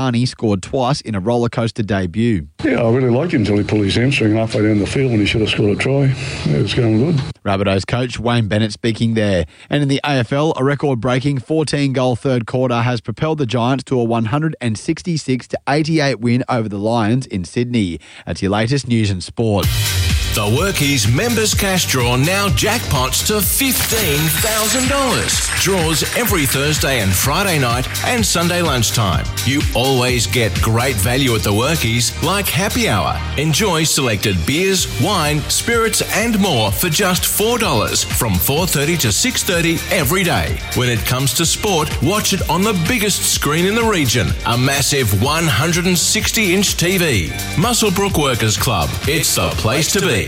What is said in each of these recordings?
Arnie scored twice in a roller coaster debut. Yeah, I really liked him until he pulled his hamstring halfway down the field when he should have scored a try. Yeah, it was going good. Rabbitohs coach Wayne Bennett speaking there. And in the AFL, a record-breaking 14-goal third quarter has propelled the Giants to a 166-88 win over the Lions in Sydney. That's your latest news and sport. The Workies Members Cash Draw now jackpots to $15,000. Draws every Thursday and Friday night and Sunday lunchtime. You always get great value at the Workies, like happy hour. Enjoy selected beers, wine, spirits and more for just $4 from 4:30 to 6:30 every day. When it comes to sport, watch it on the biggest screen in the region, a massive 160-inch TV. Muswellbrook Workers Club. It's the place to be.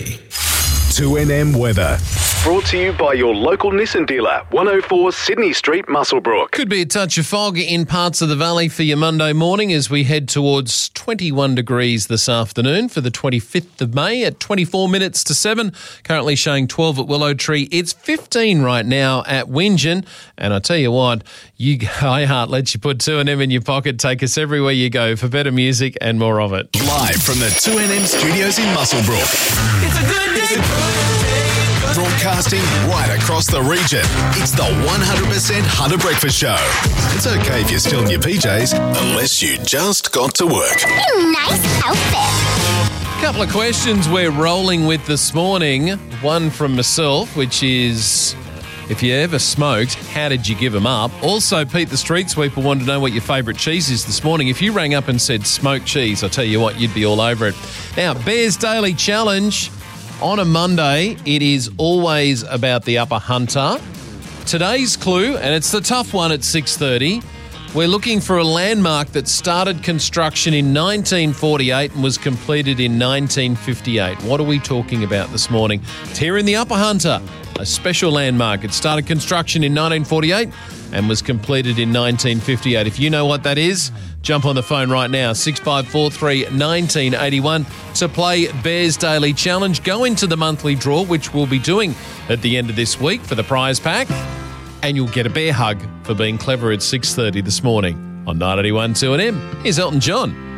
2NM weather. Brought to you by your local Nissan dealer, 104 Sydney Street, Muswellbrook. Could be a touch of fog in parts of the valley for your Monday morning as we head towards 21 degrees this afternoon for the 25th of May at 24 minutes to 7. Currently showing 12 at Willow Tree. It's 15 right now at Windgen. And I tell you what, iHeart lets you put 2NM in your pocket. Take us everywhere you go for better music and more of it. Live from the 2NM studios in Muswellbrook. It's a good day. Broadcasting right across the region. It's the 100% Hunter Breakfast Show. It's okay if you're still in your PJs, unless you just got to work. Nice outfit. Couple of questions we're rolling with this morning. One from myself, which is, if you ever smoked, how did you give them up? Also, Pete the Street Sweeper wanted to know what your favourite cheese is this morning. If you rang up and said smoked cheese, I'll tell you what, you'd be all over it. Now, Bears Daily Challenge. On a Monday, it is always about the Upper Hunter. Today's clue, and it's the tough one at 6:30, we're looking for a landmark that started construction in 1948 and was completed in 1958. What are we talking about this morning? It's here in the Upper Hunter, a special landmark. It started construction in 1948 and was completed in 1958. If you know what that is, jump on the phone right now, 6543 1981, to play Bears Daily Challenge. Go into the monthly draw, which we'll be doing at the end of this week for the prize pack, and you'll get a bear hug for being clever at 6:30 this morning on 981 2NM. Here's Elton John.